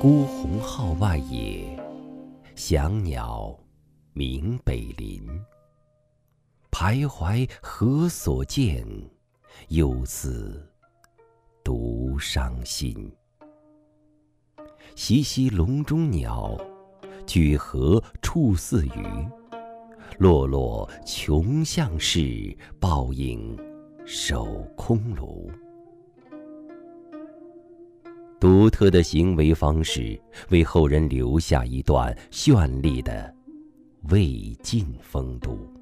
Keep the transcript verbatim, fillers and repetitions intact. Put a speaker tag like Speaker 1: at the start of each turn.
Speaker 1: 孤鸿号外野，翔鸟鸣北林。徘徊何所见？犹似独伤心。习习笼中鸟，举河处似鱼。落落穷巷市，报应守空庐。独特的行为方式，为后人留下一段绚丽的魏晋风度。